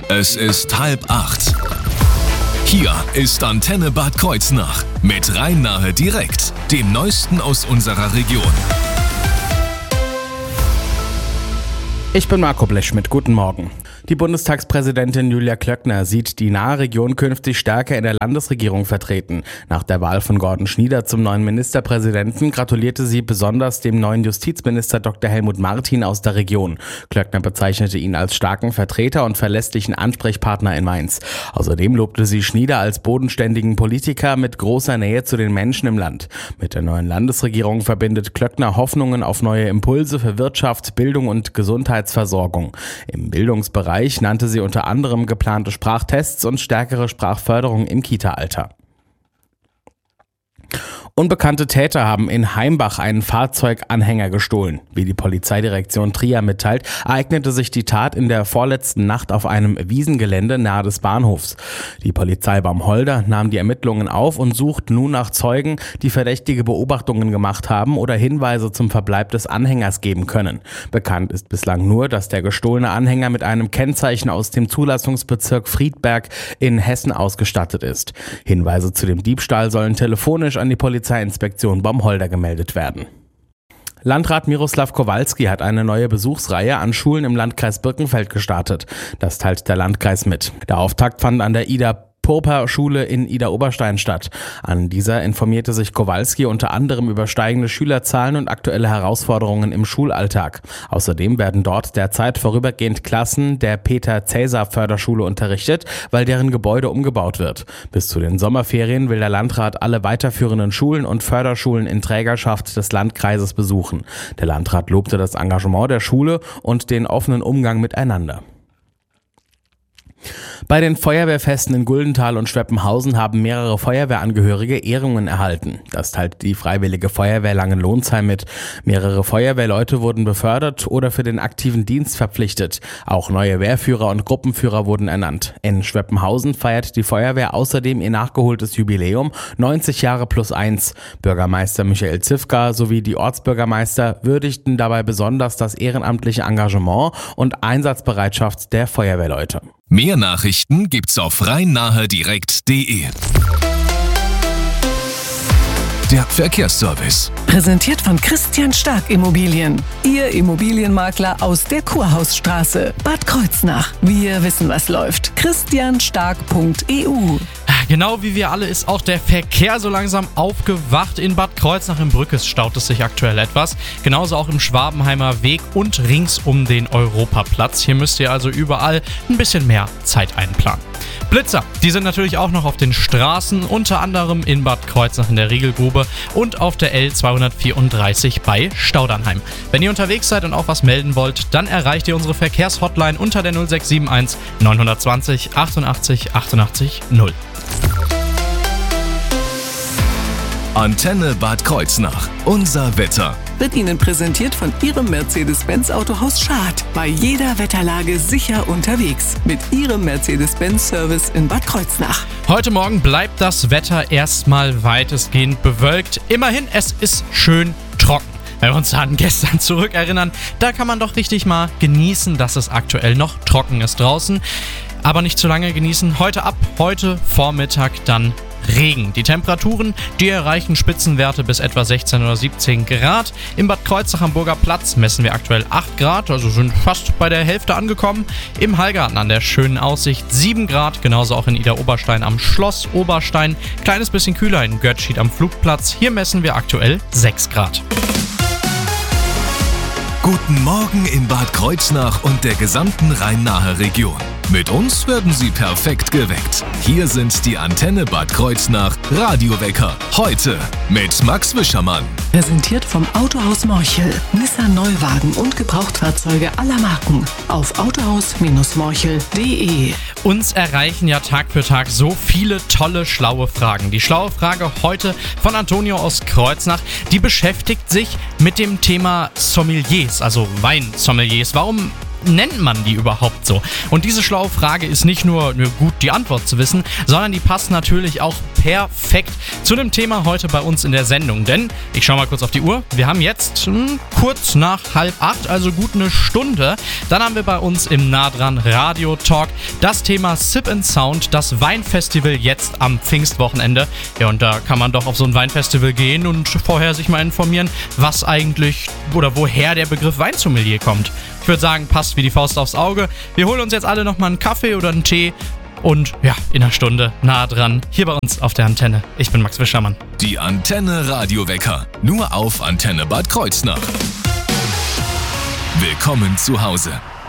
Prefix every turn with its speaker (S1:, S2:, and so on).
S1: Es ist 7:30. Hier ist Antenne Bad Kreuznach mit Rhein-Nahe direkt, dem Neuesten aus unserer Region.
S2: Ich bin Marco Blechschmidt, guten Morgen. Die Bundestagspräsidentin Julia Klöckner sieht die nahe Region künftig stärker in der Landesregierung vertreten. Nach der Wahl von Gordon Schnieder zum neuen Ministerpräsidenten gratulierte sie besonders dem neuen Justizminister Dr. Helmut Martin aus der Region. Klöckner bezeichnete ihn als starken Vertreter und verlässlichen Ansprechpartner in Mainz. Außerdem lobte sie Schnieder als bodenständigen Politiker mit großer Nähe zu den Menschen im Land. Mit der neuen Landesregierung verbindet Klöckner Hoffnungen auf neue Impulse für Wirtschaft, Bildung und Gesundheitsversorgung. Im Bildungsbereich nannte sie unter anderem geplante Sprachtests und stärkere Sprachförderung im Kita-Alter. Unbekannte Täter haben in Heimbach einen Fahrzeuganhänger gestohlen. Wie die Polizeidirektion Trier mitteilt, ereignete sich die Tat in der vorletzten Nacht auf einem Wiesengelände nahe des Bahnhofs. Die Polizei Baumholder nahm die Ermittlungen auf und sucht nun nach Zeugen, die verdächtige Beobachtungen gemacht haben oder Hinweise zum Verbleib des Anhängers geben können. Bekannt ist bislang nur, dass der gestohlene Anhänger mit einem Kennzeichen aus dem Zulassungsbezirk Friedberg in Hessen ausgestattet ist. Hinweise zu dem Diebstahl sollen telefonisch an die Polizeiinspektion Baumholder gemeldet werden. Landrat Miroslav Kowalski hat eine neue Besuchsreihe an Schulen im Landkreis Birkenfeld gestartet. Das teilt der Landkreis mit. Der Auftakt fand an der Ida-Purper-Schule in Ida-Oberstein statt. An dieser informierte sich Kowalski unter anderem über steigende Schülerzahlen und aktuelle Herausforderungen im Schulalltag. Außerdem werden dort derzeit vorübergehend Klassen der Peter-Cäsar-Förderschule unterrichtet, weil deren Gebäude umgebaut wird. Bis zu den Sommerferien will der Landrat alle weiterführenden Schulen und Förderschulen in Trägerschaft des Landkreises besuchen. Der Landrat lobte das Engagement der Schule und den offenen Umgang miteinander. Bei den Feuerwehrfesten in Guldenthal und Schweppenhausen haben mehrere Feuerwehrangehörige Ehrungen erhalten. Das teilt die Freiwillige Feuerwehr Langenlohnsheim mit. Mehrere Feuerwehrleute wurden befördert oder für den aktiven Dienst verpflichtet. Auch neue Wehrführer und Gruppenführer wurden ernannt. In Schweppenhausen feiert die Feuerwehr außerdem ihr nachgeholtes Jubiläum 90 Jahre plus 1. Bürgermeister Michael Zifka sowie die Ortsbürgermeister würdigten dabei besonders das ehrenamtliche Engagement und Einsatzbereitschaft der Feuerwehrleute.
S1: Mehr Nachrichten gibt's auf rhein-nahe-direkt.de. Der Verkehrsservice.
S3: Präsentiert von Christian Stark Immobilien. Ihr Immobilienmakler aus der Kurhausstraße. Bad Kreuznach. Wir wissen, was läuft. christianstark.eu.
S4: Genau wie wir alle ist auch der Verkehr so langsam aufgewacht. In Bad Kreuznach im Brückes staut es sich aktuell etwas. Genauso auch im Schwabenheimer Weg und rings um den Europaplatz. Hier müsst ihr also überall ein bisschen mehr Zeit einplanen. Blitzer, die sind natürlich auch noch auf den Straßen, unter anderem in Bad Kreuznach in der Riegelgrube und auf der L234 bei Staudernheim. Wenn ihr unterwegs seid und auch was melden wollt, dann erreicht ihr unsere Verkehrshotline unter der 0671 920 88 88 0.
S1: Antenne Bad Kreuznach. Unser Wetter.
S3: Wird Ihnen präsentiert von Ihrem Mercedes-Benz Autohaus Schad. Bei jeder Wetterlage sicher unterwegs. Mit Ihrem Mercedes-Benz-Service in Bad Kreuznach.
S4: Heute Morgen bleibt das Wetter erstmal weitestgehend bewölkt. Immerhin, es ist schön trocken. Wenn wir uns an gestern zurückerinnern, da kann man doch richtig mal genießen, dass es aktuell noch trocken ist draußen. Aber nicht zu lange genießen. Heute Vormittag dann Regen. Die Temperaturen, die erreichen Spitzenwerte bis etwa 16 oder 17 Grad. Im Bad Kreuznach am Burger Platz messen wir aktuell 8 Grad, also sind fast bei der Hälfte angekommen. Im Hallgarten an der schönen Aussicht 7 Grad, genauso auch in Ida-Oberstein am Schloss Oberstein. Kleines bisschen kühler in Götzschied am Flugplatz. Hier messen wir aktuell 6 Grad.
S1: Guten Morgen in Bad Kreuznach und der gesamten Rhein-Nahe-Region. Mit uns werden Sie perfekt geweckt. Hier sind die Antenne Bad Kreuznach Radiowecker. Heute mit Max Wischermann.
S3: Präsentiert vom Autohaus Morchel. Nissan Neuwagen und Gebrauchtfahrzeuge aller Marken. Auf autohaus-morchel.de.
S4: Uns erreichen ja Tag für Tag so viele tolle, schlaue Fragen. Die schlaue Frage heute von Antonio aus Kreuznach, die beschäftigt sich mit dem Thema Sommeliers, also Weinsommeliers. Warum nennt man die überhaupt so? Und diese schlaue Frage ist nicht nur gut, die Antwort zu wissen, sondern die passt natürlich auch perfekt zu dem Thema heute bei uns in der Sendung. Denn, ich schaue mal kurz auf die Uhr, wir haben jetzt kurz nach 7:30, also gut eine Stunde. Dann haben wir bei uns im Nah dran Radio Talk das Thema Sip & Sound, das Weinfestival jetzt am Pfingstwochenende. Ja, und da kann man doch auf so ein Weinfestival gehen und vorher sich mal informieren, was eigentlich oder woher der Begriff Weinsommelier kommt. Ich würde sagen, passt wie die Faust aufs Auge. Wir holen uns jetzt alle nochmal einen Kaffee oder einen Tee und ja, in einer Stunde nah dran, hier bei uns auf der Antenne. Ich bin Max Wischermann.
S1: Die Antenne Radiowecker, nur auf Antenne Bad Kreuznach. Willkommen zu Hause.